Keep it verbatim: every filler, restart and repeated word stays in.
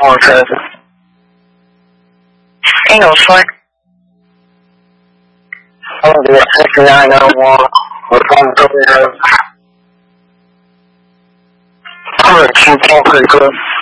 more present. Ain't no sweat. I'm gonna be at sixty-nine oh one with one thirty. I'm gonna keep on pretty good.